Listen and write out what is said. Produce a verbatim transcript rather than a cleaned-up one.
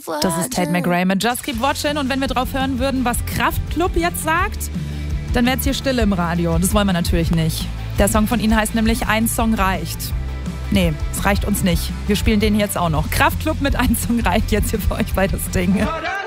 Das ist Tate McRae mit Just Keep Watching. Und wenn wir drauf hören würden, was Kraftklub jetzt sagt, dann wäre jetzt hier Stille im Radio. Das wollen wir natürlich nicht. Der Song von ihnen heißt nämlich Ein Song reicht. Nee, es reicht uns nicht. Wir spielen den jetzt auch noch. Kraftklub mit Ein Song reicht jetzt hier für euch bei das Ding.